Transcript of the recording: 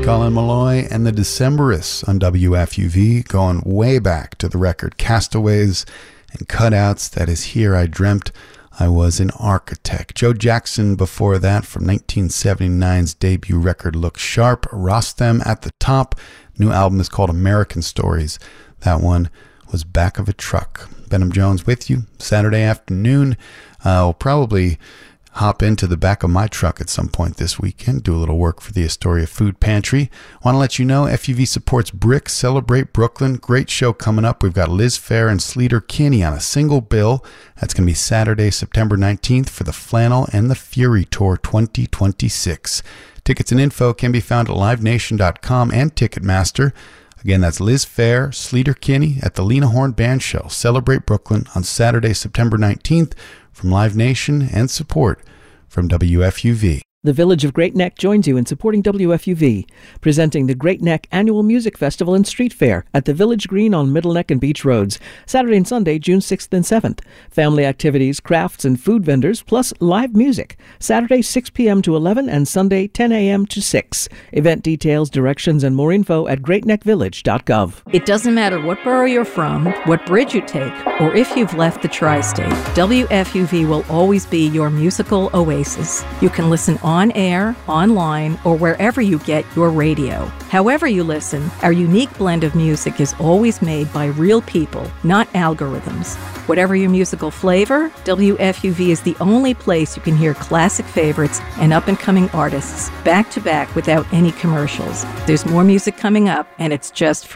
Colin Malloy and the Decemberists on WFUV, going way back to the record Castaways and Cutouts. That is Here I Dreamt I Was an Architect. Joe Jackson before that from 1979's debut record Look Sharp. Rostam at the top. New album is called American Stories. That one was Back of a Truck. Benham Jones with you Saturday afternoon. We'll probably hop into the back of my truck at some point this weekend, do a little work for the Astoria Food Pantry. Want to let you know FUV supports BRIC, Celebrate Brooklyn. Great show coming up. We've got Liz Phair and Sleater Kinney on a single bill. That's going to be Saturday, September 19th for the Flannel and the Fury Tour 2026. Tickets and info can be found at livenation.com and Ticketmaster. Again, that's Liz Phair, Sleater Kinney at the Lena Horne Band Show, Celebrate Brooklyn on Saturday, September 19th from Live Nation and support from WFUV. The Village of Great Neck joins you in supporting WFUV, presenting the Great Neck Annual Music Festival and Street Fair at the Village Green on Middle Neck and Beach Roads, Saturday and Sunday, June 6th and 7th. Family activities, crafts, and food vendors, plus live music. Saturday, 6 p.m. to 11 and Sunday, 10 a.m. to 6. Event details, directions, and more info at greatneckvillage.gov. It doesn't matter what borough you're from, what bridge you take, or if you've left the tri-state, WFUV will always be your musical oasis. You can listen on air, online, or wherever you get your radio. However you listen, our unique blend of music is always made by real people, not algorithms. Whatever your musical flavor, WFUV is the only place you can hear classic favorites and up-and-coming artists back to back without any commercials. There's more music coming up, and it's just for